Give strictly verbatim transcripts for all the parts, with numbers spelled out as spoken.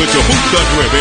ocho punto nueve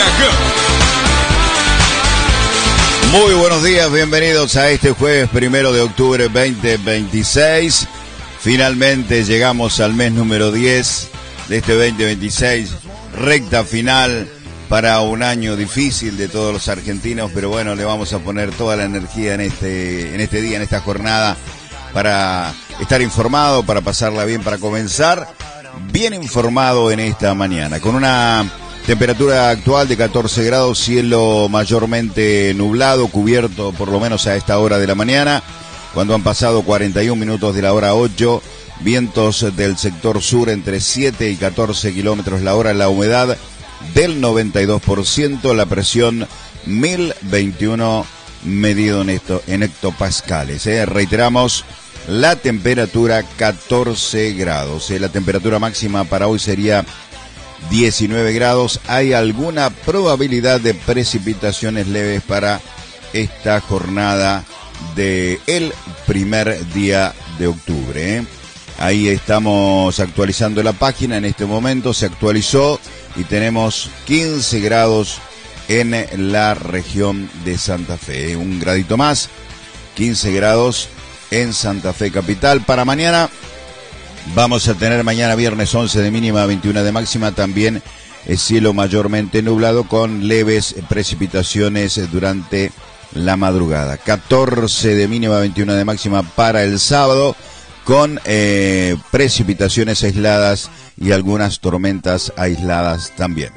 Megahertz. Muy buenos días, bienvenidos a este jueves primero de octubre veinte veintiséis. Finalmente llegamos al mes número diez de este veinte veintiséis, recta final para un año difícil de todos los argentinos, pero bueno, le vamos a poner toda la energía en este, en este día, en esta jornada, para estar informado, para pasarla bien, para comenzar bien informado en esta mañana, con una temperatura actual de catorce grados, cielo mayormente nublado, cubierto por lo menos a esta hora de la mañana, cuando han pasado cuarenta y un minutos de la hora ocho, vientos del sector sur entre siete y catorce kilómetros la hora, la humedad del noventa y dos por ciento, la presión mil veintiuno medido en, esto, en hectopascales. ¿eh? Reiteramos, la temperatura catorce grados. ¿eh? La temperatura máxima para hoy sería diecinueve grados. Hay alguna probabilidad de precipitaciones leves para esta jornada de el primer día de octubre. ¿eh? Ahí estamos actualizando la página, en este momento se actualizó y tenemos quince grados en la región de Santa Fe. Un gradito más, quince grados en Santa Fe capital. Para mañana vamos a tener mañana viernes once de mínima, veintiuno de máxima, también el cielo mayormente nublado con leves precipitaciones durante la madrugada. catorce de mínima, veintiuno de máxima para el sábado, con eh, precipitaciones aisladas y algunas tormentas aisladas también.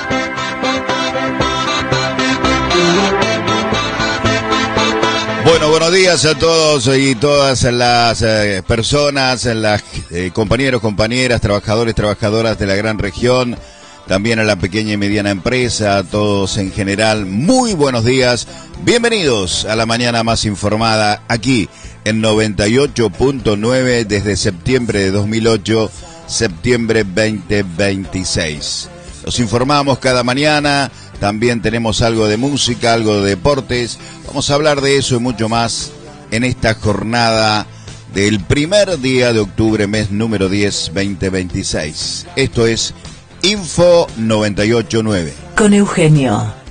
Bueno, buenos días a todos y todas las eh, personas, las eh, compañeros, compañeras, trabajadores, trabajadoras de la gran región, también a la pequeña y mediana empresa, a todos en general, muy buenos días, bienvenidos a la mañana más informada aquí en noventa y ocho punto nueve desde septiembre de dos mil ocho, septiembre veinte veintiséis. Los informamos cada mañana, también tenemos algo de música, algo de deportes, vamos a hablar de eso y mucho más en esta jornada del primer día de octubre, mes número diez, veinte veintiséis. Esto es Info noventa y ocho punto nueve. Con Eugenio.